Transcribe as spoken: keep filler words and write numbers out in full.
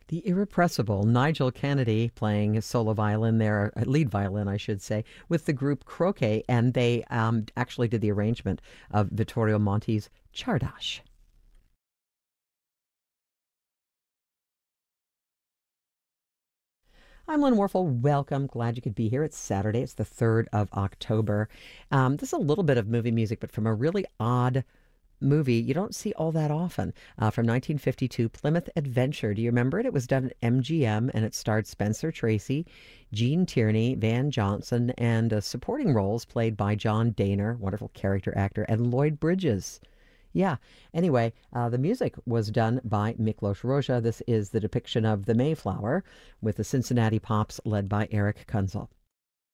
The irrepressible Nigel Kennedy playing solo violin there, uh, lead violin, I should say, with the group Croquet, and they um, actually did the arrangement of Vittorio Monti's Czardas. I'm Lynn Warfel. Welcome. Glad you could be here. It's Saturday. It's the third of October. Um, this is a little bit of movie music, but from a really odd movie you don't see all that often, uh, from nineteen fifty-two, Plymouth Adventure. Do you remember it? It was done at M G M, and it starred Spencer Tracy, Gene Tierney, Van Johnson, and uh, supporting roles played by John Daner, wonderful character actor, and Lloyd Bridges. Yeah. Anyway, uh, the music was done by Miklos Rozsa. This is the depiction of the Mayflower with the Cincinnati Pops led by Eric Kunzel.